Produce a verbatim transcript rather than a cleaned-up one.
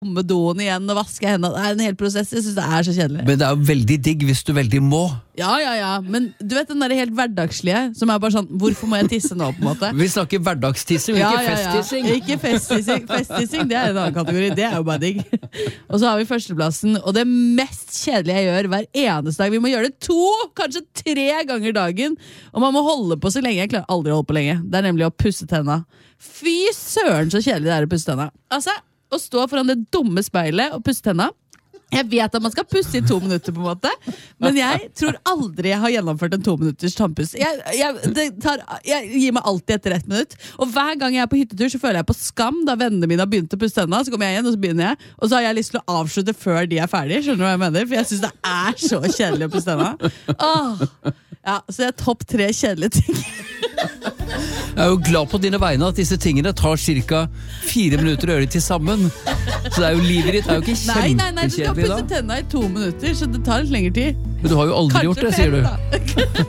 med doen igjen og vaske hendene. Det er en hel prosess, jeg synes det er så kjedelig. Men det er jo veldig digg hvis du veldig må. Ja, ja, ja, men du vet den der helt hverdagslige, som er bare sånn, hvorfor må jeg tisse nå på en måte? Vi snakker hverdagstissing, Ja, ikke ja, ja. festtissing. Ikke festtissing, festtissing, det er en annen kategori, det er jo bare digg. Og så har vi førsteplassen, og det mest kjedelige jeg gjør hver eneste dag, vi må gjøre det to, kanskje tre ganger dagen, og man må holde på så lenge, jeg klarer aldri å holde på lenge, det er nemlig å pusse tenna. Fy søren så kjedelig det er å pusse tenna. Altså, å stå foran det dumme speilet og pusse tenna. Jeg vet at man skal pusse i to minutter på en måte, men jeg tror aldri jeg har gjennomført en to minutters tannpuss. Jeg, jeg, det tar, jeg gir meg alltid etter ett minutt, og hver gang jeg er på hyttetur så føler jeg på skam da vennene mine har begynt å pusse tenna, så kommer jeg igjen og så begynner jeg, og så har jeg lyst til å avslutte før de er ferdige, skjønner du hva jeg mener? For jeg synes det er så kjedelig å pusse tenna. Åh, ja, så jeg er topp tre kjedelige ting. Jeg er jo glad på dine vegne at disse tingene tar cirka fire minutter å gjøre til sammen. Så det er jo livet ditt, det er jo ikke Nei, nei, nei, du skal kjempekjedelig pusse da. tenna i to minutter, så det tar litt lengre tid. Men du har jo aldri Kanskje gjort det, sier du. fem, da.